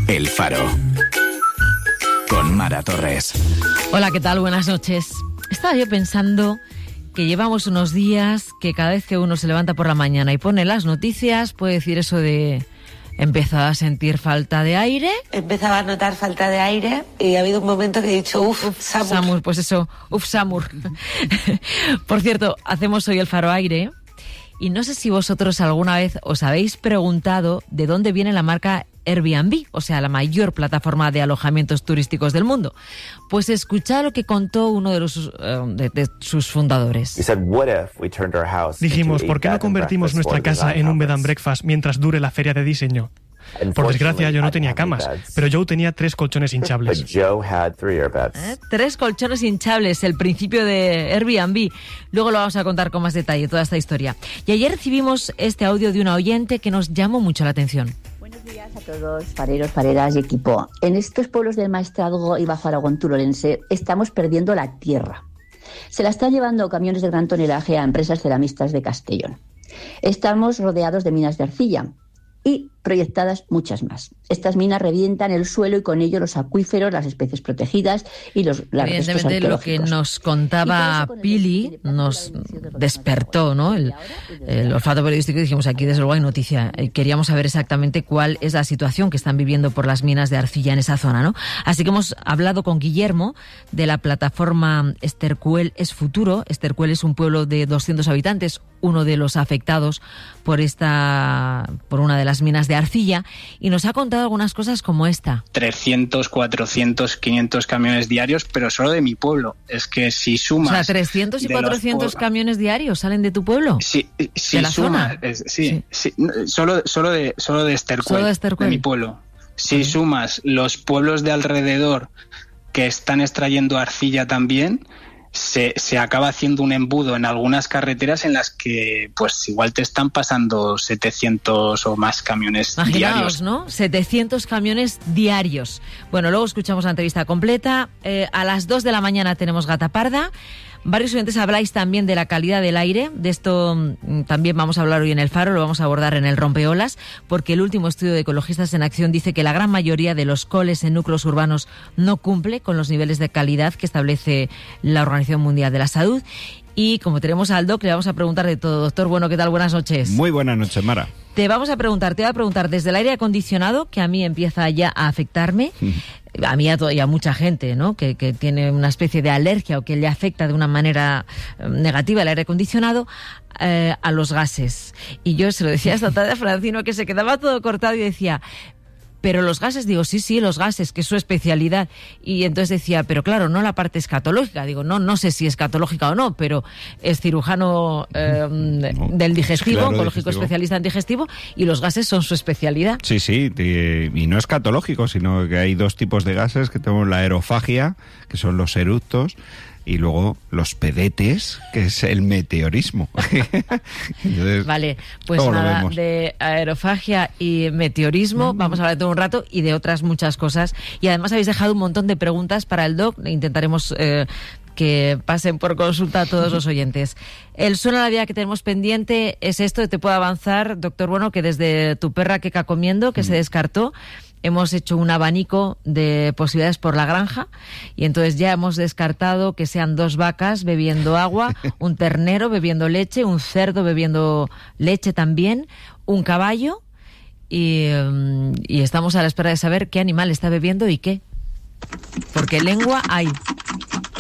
El Faro. Con Mara Torres. Hola, ¿qué tal? Buenas noches. Estaba yo pensando que llevamos unos días que cada vez que uno se levanta por la mañana y pone las noticias, puede decir eso de... Empezaba a sentir falta de aire. Empezaba a notar falta de aire y ha habido un momento que he dicho, Samur. Pues eso, Samur. Por cierto, hacemos hoy el Faro Aire y no sé si vosotros alguna vez os habéis preguntado de dónde viene la marca Airbnb, o sea, la mayor plataforma de alojamientos turísticos del mundo. Pues escuchad lo que contó uno de sus fundadores. Dijimos, ¿por qué no convertimos nuestra casa en un bed and breakfast mientras dure la feria de diseño? Por desgracia, yo no tenía camas, pero Joe tenía 3 colchones hinchables. 3 colchones hinchables, el principio de Airbnb. Luego lo vamos a contar con más detalle, toda esta historia. Y ayer recibimos este audio de una oyente que nos llamó mucho la atención. Buenos días a todos, fareros, fareras y equipo. En estos pueblos del Maestrazgo y Bajo Aragón turolense estamos perdiendo la tierra. Se la están llevando camiones de gran tonelaje a empresas ceramistas de Castellón. Estamos rodeados de minas de arcilla y proyectadas muchas más. Estas minas revientan el suelo y con ello los acuíferos, las especies protegidas y los restos arqueológicos. Evidentemente lo que nos contaba Pili nos despertó, ¿no? El olfato periodístico y dijimos, aquí desde luego hay noticia. Queríamos saber exactamente cuál es la situación que están viviendo por las minas de arcilla en esa zona, ¿no? Así que hemos hablado con Guillermo de la plataforma Estercuel es Futuro. Estercuel es un pueblo de 200 habitantes, uno de los afectados por una de las minas de arcilla, y nos ha contado algunas cosas como esta. 300, 400, 500 camiones diarios, pero solo de mi pueblo. Es que si sumas... O sea, 300 y 400 camiones diarios salen de tu pueblo. Sí, ¿De la zona? Sí. Solo de Estercuel, de mi pueblo. Si sumas los pueblos de alrededor que están extrayendo arcilla también, se acaba haciendo un embudo en algunas carreteras en las que pues igual te están pasando 700 o más camiones diarios, ¿no? 700 camiones diarios. Bueno, luego escuchamos la entrevista completa. A las 2 de la mañana tenemos Gata Parda. Varios oyentes habláis también de la calidad del aire. De esto también vamos a hablar hoy en El Faro, lo vamos a abordar en el Rompeolas, porque el último estudio de Ecologistas en Acción dice que la gran mayoría de los coles en núcleos urbanos no cumple con los niveles de calidad que establece la Organización Mundial de la Salud. Y como tenemos al doc, le vamos a preguntar de todo. Doctor, bueno, ¿qué tal? Buenas noches. Muy buenas noches, Mara. Te voy a preguntar desde el aire acondicionado, que a mí empieza ya a afectarme, a mí y a mucha gente, ¿no? Que tiene una especie de alergia o que le afecta de una manera negativa el aire acondicionado, a los gases. Y yo se lo decía esta tarde a Francino, que se quedaba todo cortado y decía... Pero los gases, digo, sí, los gases, que es su especialidad. Y entonces decía, pero claro, no la parte escatológica. Digo, no sé si escatológica o no, pero es cirujano del digestivo, claro, oncológico, especialista en digestivo, y los gases son su especialidad. Sí, y no escatológico, sino que hay 2 tipos de gases, que tenemos la aerofagia, que son los eructos, y luego los pedetes, que es el meteorismo. Entonces, vale, pues nada, de aerofagia y meteorismo vamos a hablar de todo un rato y de otras muchas cosas. Y además habéis dejado un montón de preguntas para el doc. Intentaremos que pasen por consulta a todos los oyentes. El sueno a la vida que tenemos pendiente es esto. Te puedo avanzar, doctor Bueno, que desde tu perra queca comiendo, que se descartó, hemos hecho un abanico de posibilidades por la granja y entonces ya hemos descartado que sean 2 vacas bebiendo agua, un ternero bebiendo leche, un cerdo bebiendo leche también, un caballo y estamos a la espera de saber qué animal está bebiendo y qué. Porque lengua hay.